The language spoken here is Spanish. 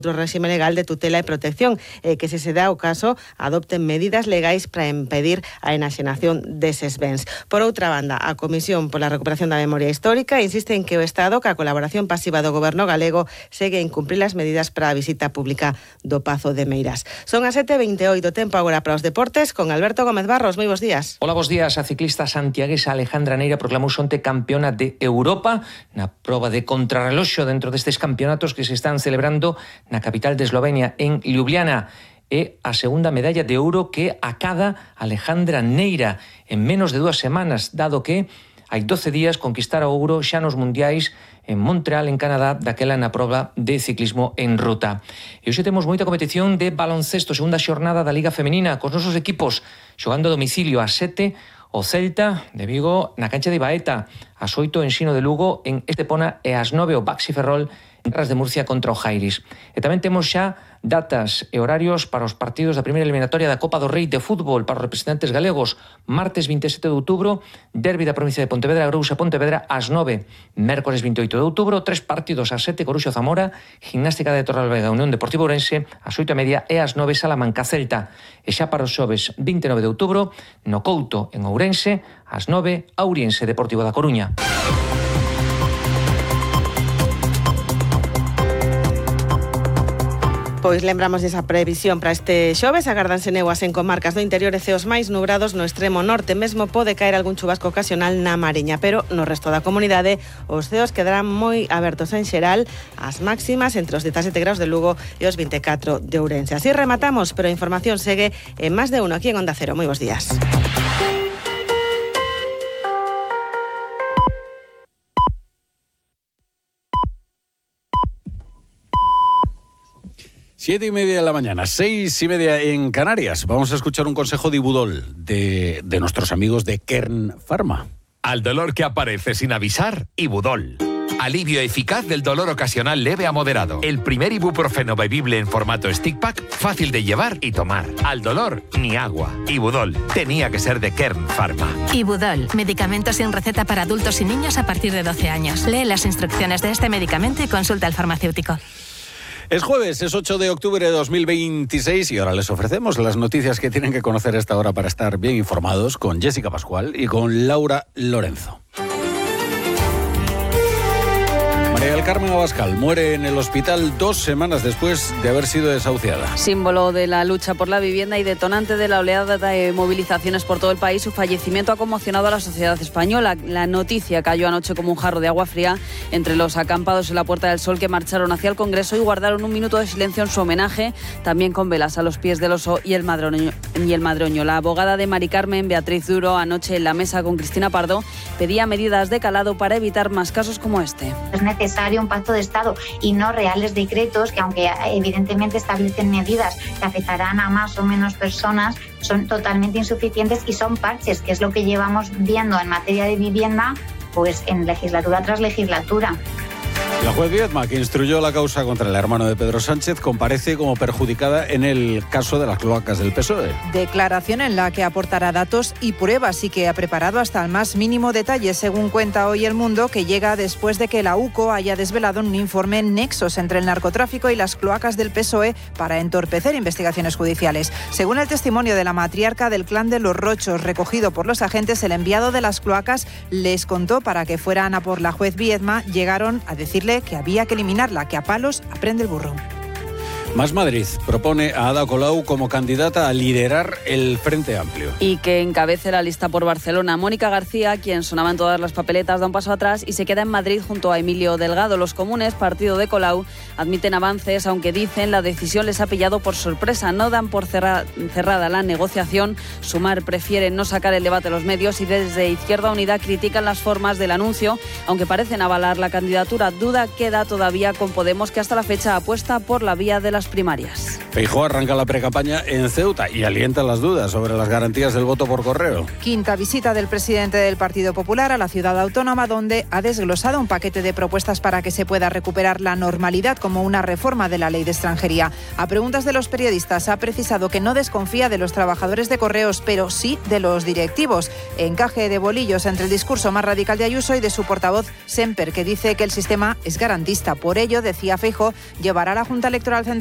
outro réxime legal de tutela e protección, que se dá o caso adopten medidas legais para impedir a enaxenación deses bens. Por outra banda, a Comisión pola Recuperación da Memoria Histórica insiste en que o Estado, ca colaboración pasiva do Goberno galego, segue a incumprir as medidas para a visita pública do Pazo de Meirás. Son as 7:28, tempo agora para os deportes con Alberto Gómez Barros. Moi bons días. Hola, bons días. A ciclista santiaguesa Alejandra Neira proclamou onte campeona de Europa na proba de contrarreloxo dentro destes campeonatos que se están celebrando na capital de Eslovenia, en Ljubljana. É a segunda medalla de ouro que acada Alejandra Neira en menos de 2 semanas, dado que hai 12 días conquistara o ouro xa nos mundiais en Montreal, en Canadá, daquela na proba de ciclismo en ruta. E hoxe temos moita competición de baloncesto, segunda xornada da Liga Femenina, cos nosos equipos xogando a domicilio a 7, o Celta de Vigo na cancha de Baeta, as 8 en Ensino de Lugo, en Estepona, e as 9 o Baxi Ferrol en Ras de Murcia contra o Jairis. E tamén temos xa datas e horarios para os partidos da primeira eliminatoria da Copa do Rei de fútbol para os representantes galegos. Martes 27 de outubro, derbi da provincia de Pontevedra, Grousa Pontevedra, ás 9. Mércores 28 de outubro, 3 partidos ás 7, Coruxo Zamora, Gimnástica de Torrelavega, Unión Deportiva Ourense, ás 8:30 e ás 9, Salamanca Celta. E xa para os xoves 29 de outubro, no Couto, en Ourense, ás 9, Auriense Deportivo da Coruña. Pois lembramos desa previsión para este xoves. Agárdanse néboas en comarcas do interior e ceos máis nubrados no extremo norte. Mesmo pode caer algún chubasco ocasional na Mariña, pero no resto da comunidade os ceos quedarán moi abertos en xeral, as máximas entre os 17 graus de Lugo e os 24 de Ourense. Así rematamos, pero a información segue en Más de Uno aquí en Onda Cero. Moi bons días. Siete y media de la mañana, 6:30 en Canarias. Vamos a escuchar un consejo de Ibudol de nuestros amigos de Kern Pharma. Al dolor que aparece sin avisar, Ibudol. Alivio eficaz del dolor ocasional leve a moderado. El primer ibuprofeno bebible en formato stick pack, fácil de llevar y tomar. Al dolor, ni agua. Ibudol. Tenía que ser de Kern Pharma. Ibudol. Medicamento sin receta para adultos y niños a partir de 12 años. Lee las instrucciones de este medicamento y consulta al farmacéutico. Es jueves, es 8 de octubre de 2026 y ahora les ofrecemos las noticias que tienen que conocer a esta hora para estar bien informados con Jessica Pascual y con Laura Lorenzo. María del Carmen Abascal muere en el hospital 2 semanas después de haber sido desahuciada. Símbolo de la lucha por la vivienda y detonante de la oleada de movilizaciones por todo el país, su fallecimiento ha conmocionado a la sociedad española. La noticia cayó anoche como un jarro de agua fría entre los acampados en la Puerta del Sol que marcharon hacia el Congreso y guardaron un minuto de silencio en su homenaje, también con velas a los pies del oso y el madroño. La abogada de Mari Carmen, Beatriz Duro, anoche en la mesa con Cristina Pardo, pedía medidas de calado para evitar más casos como este. Es necesario un pacto de Estado y no reales decretos que, aunque evidentemente establecen medidas que afectarán a más o menos personas, son totalmente insuficientes y son parches, que es lo que llevamos viendo en materia de vivienda pues en legislatura tras legislatura. La juez Viedma, que instruyó la causa contra el hermano de Pedro Sánchez, comparece como perjudicada en el caso de las cloacas del PSOE. Declaración en la que aportará datos y pruebas y que ha preparado hasta el más mínimo detalle, según cuenta hoy El Mundo, que llega después de que la UCO haya desvelado en un informe nexos entre el narcotráfico y las cloacas del PSOE para entorpecer investigaciones judiciales. Según el testimonio de la matriarca del clan de los Rochos, recogido por los agentes, el enviado de las cloacas les contó para que fueran a por la juez Viedma. Llegaron a decirle que había que eliminarla, que a palos aprende el burro. Más Madrid propone a Ada Colau como candidata a liderar el Frente Amplio. Y que encabece la lista por Barcelona. Mónica García, quien sonaba en todas las papeletas, da un paso atrás y se queda en Madrid junto a Emilio Delgado. Los comunes, partido de Colau, admiten avances, aunque dicen la decisión les ha pillado por sorpresa. No dan por cerrada la negociación. Sumar prefiere no sacar el debate a los medios y desde Izquierda Unida critican las formas del anuncio, aunque parecen avalar la candidatura. Duda queda todavía con Podemos, que hasta la fecha apuesta por la vía de las las primarias. Feijóo arranca la precampaña en Ceuta y alienta las dudas sobre las garantías del voto por correo. Quinta visita del presidente del Partido Popular a la ciudad autónoma, donde ha desglosado un paquete de propuestas para que se pueda recuperar la normalidad, como una reforma de la ley de extranjería. A preguntas de los periodistas ha precisado que no desconfía de los trabajadores de correos, pero sí de los directivos. Encaje de bolillos entre el discurso más radical de Ayuso y de su portavoz Semper, que dice que el sistema es garantista. Por ello, decía Feijóo, llevará a la Junta Electoral Central